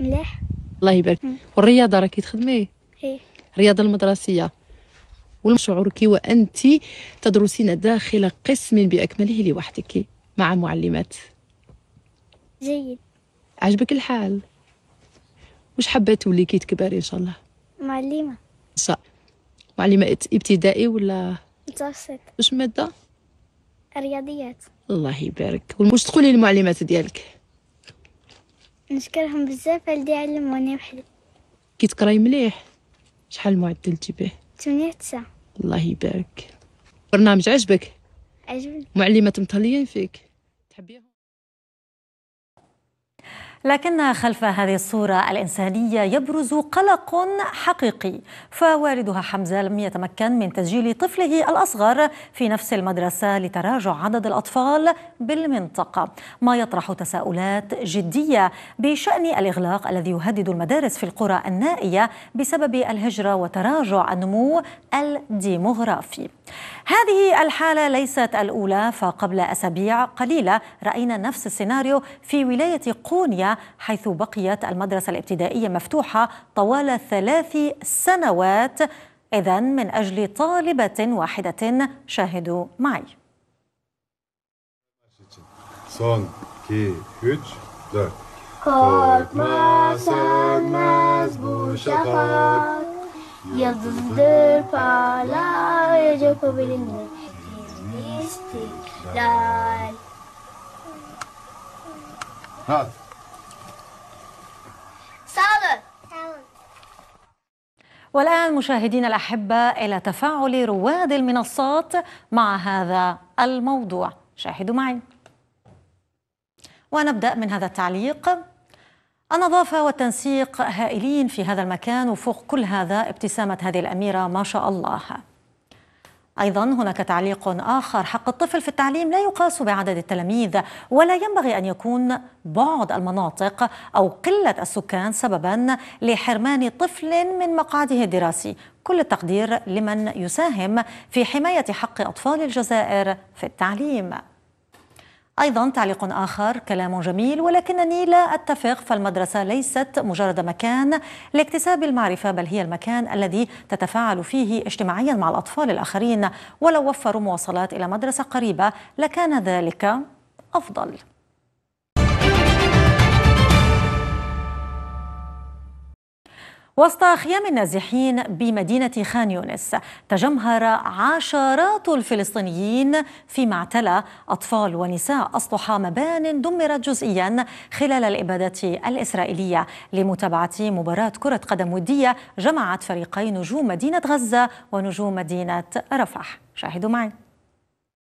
مليح. الله يبارك. والرياضه راكي تخدمي؟ ايه. الرياضه المدرسيه. وشعورك وانت تدرسين داخل قسم باكمله لوحدك مع معلمات؟ جيد. عجبك الحال؟ واش حابه تولي كي تكبري ان شاء الله؟ معلمة. ان شاء الله. معلمه ابتدائي ولا متوسط. واش ماده؟ رياضيات. الله يبارك. واش تقولي للمعلمات ديالك؟ نشكرهم بزاف على اللي علموني وحدي. كي تقراي مليح؟ شحال المعدل تجيبيه؟ 8 9. الله يبارك. برنامج عجبك؟ عجبني. معلمات متهليين فيك تحبيهم؟ لكن خلف هذه الصورة الإنسانية يبرز قلق حقيقي، فوالدها حمزة لم يتمكن من تسجيل طفله الأصغر في نفس المدرسة لتراجع عدد الأطفال بالمنطقة، ما يطرح تساؤلات جدية بشأن الإغلاق الذي يهدد المدارس في القرى النائية بسبب الهجرة وتراجع النمو الديموغرافي. هذه الحالة ليست الأولى، فقبل أسابيع قليلة رأينا نفس السيناريو في ولاية قونيا، حيث بقيت المدرسة الابتدائية مفتوحة طوال 3 سنوات، إذن من أجل طالبة واحدة. شاهدوا معي. son, 2, 3, 4. Korkma sönmez bu şafak, yıldızdır parlayacak o bilinir istiklal. Hadi. والآن مشاهدينا الأحبة إلى تفاعل رواد المنصات مع هذا الموضوع. شاهدوا معي. ونبدأ من هذا التعليق: النظافة والتنسيق هائلين في هذا المكان، وفوق كل هذا ابتسامة هذه الأميرة ما شاء الله. أيضا هناك تعليق آخر: حق الطفل في التعليم لا يقاس بعدد التلاميذ، ولا ينبغي أن يكون بعد المناطق أو قلة السكان سببا لحرمان طفل من مقعده الدراسي. كل التقدير لمن يساهم في حماية حق أطفال الجزائر في التعليم. أيضا تعليق آخر: كلام جميل ولكنني لا أتفق، فالمدرسة ليست مجرد مكان لاكتساب المعرفة، بل هي المكان الذي تتفاعل فيه اجتماعيا مع الأطفال الآخرين، ولو وفروا مواصلات إلى مدرسة قريبة لكان ذلك أفضل. وسط خيام النازحين بمدينة خان يونس تجمهر عشرات الفلسطينيين في اعتلى أطفال ونساء أسطح مبان دمرت جزئيا خلال الإبادة الإسرائيلية لمتابعة مباراة كرة قدم ودية جمعت فريقي نجوم مدينة غزة ونجوم مدينة رفح. شاهدوا معي.